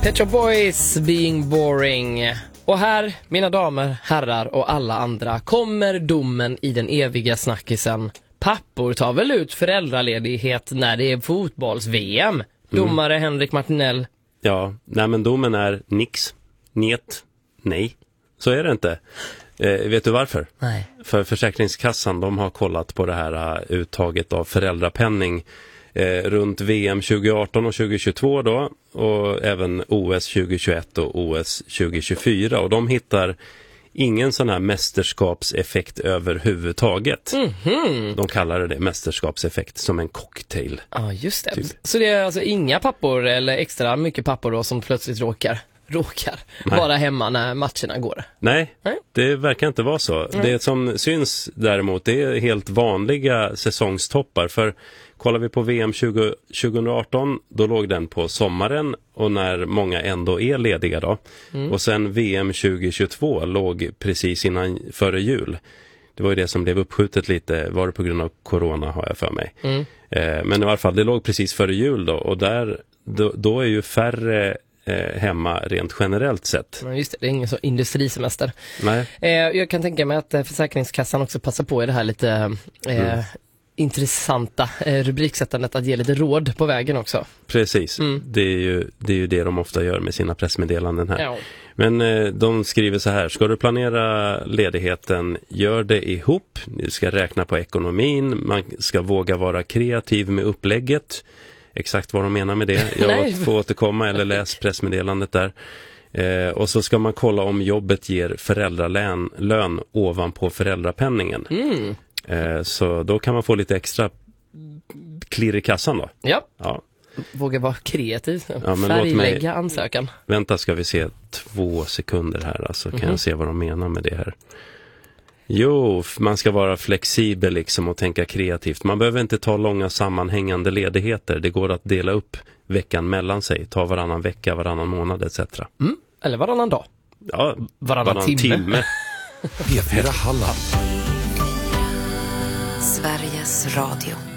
Pet Shop Boys, Being Boring. Och här, mina damer, herrar och alla andra, kommer domen i den eviga snackisen. Pappor tar väl ut föräldraledighet när det är fotbolls-VM? Domare Henrik Martinell. Ja, nej men domen är nix, njet, nej. Så är det inte. Vet du varför? Nej. För Försäkringskassan, de har kollat på det här uttaget av föräldrapenning runt VM 2018 och 2022 då, och även OS 2021 och OS 2024, och de hittar ingen sån här mästerskapseffekt överhuvudtaget. De kallar det mästerskapseffekt, som en cocktail. Ja, just det. Typ. Så det är alltså inga pappor eller extra mycket pappor då som plötsligt råkar vara hemma när matcherna går? Nej, det verkar inte vara så. Det som syns däremot, det är helt vanliga säsongstoppar. För kollar vi på VM 2018, då låg den på sommaren och när många ändå är lediga då. Och sen VM 2022 låg precis före jul. Det var ju det som blev uppskjutet lite, var det på grund av corona har jag för mig. Men i alla fall, det låg precis före jul då, och då är ju färre hemma rent generellt sett. Ja, just det, det är ingen så industrisemester. Nej. Jag kan tänka mig att Försäkringskassan också passar på i det här lite intressanta rubriksättandet att ge lite råd på vägen också. Precis, det är ju det de ofta gör med sina pressmeddelanden här. Ja. Men de skriver så här: ska du planera ledigheten, gör det ihop. Du ska räkna på ekonomin, man ska våga vara kreativ med upplägget. Exakt vad de menar med det. Jag får återkomma eller läs pressmeddelandet där. Och så ska man kolla om jobbet ger föräldralön ovanpå föräldrapenningen. Så då kan man få lite extra klirr i kassan då. Ja. Våga vara kreativ. Ja, färglägga ansökan. Vänta, ska vi se 2 sekunder här. Alltså kan jag se vad de menar med det här. Jo, man ska vara flexibel liksom och tänka kreativt. Man behöver inte ta långa sammanhängande ledigheter. Det går att dela upp veckan mellan sig. Ta varannan vecka, varannan månad etc. Eller varannan dag. Ja, varannan timme. P4 Halland. Sveriges Radio.